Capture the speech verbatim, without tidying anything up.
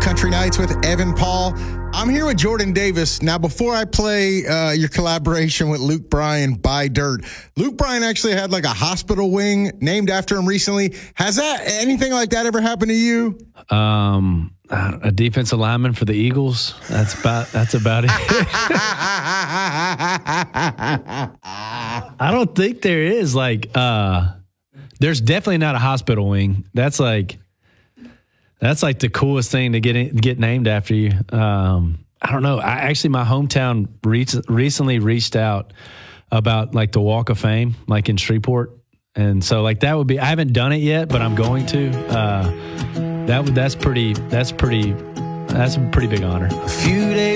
Country Nights with Evan Paul. I'm here with Jordan Davis. Now, before I play uh, your collaboration with Luke Bryan, Buy Dirt, Luke Bryan actually had like a hospital wing named after him recently. Has that anything like that ever happened to you? Um, a defensive lineman for the Eagles. That's about that's about it. I don't think there is like uh, there's definitely not a hospital wing. That's like That's like the coolest thing to get in, get named after you. Um, I don't know. I actually, my hometown re- recently reached out about like the Walk of Fame, like in Shreveport, and so like that would be. I haven't done it yet, but I'm going to. Uh, that would. That's pretty. That's pretty. That's a pretty big honor. A few days.